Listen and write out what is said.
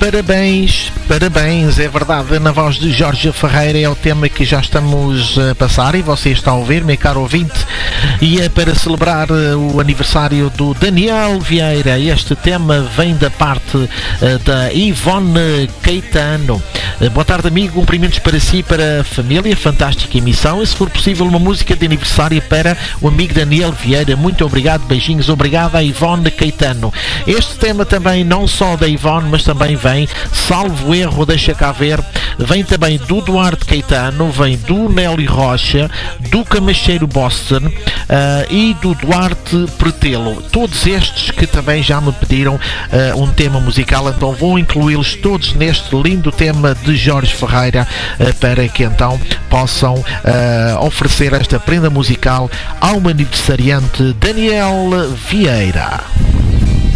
Parabéns, parabéns, é verdade, na voz de Jorge Ferreira é o tema que já estamos a passar e você está a ouvir, meu caro ouvinte, e é para celebrar o aniversário do Daniel Vieira. Este tema vem da parte da Ivone Caetano. Boa tarde, amigo, cumprimentos para si e para a família, fantástica emissão, e se for possível uma música de aniversário para o amigo Daniel Vieira. Muito obrigado, beijinhos, obrigado a Ivone Caetano. Este tema também não só da Ivone, mas também vem, salvo erro, deixa cá ver, vem também do Duarte Caetano, vem do Nelly Rocha, do Camacheiro Boston e do Duarte Pretelo. Todos estes que também já me pediram um tema musical, então vou incluí-los todos neste lindo tema de Jorge Ferreira para que então possam oferecer esta prenda musical ao aniversariante Daniel Vieira.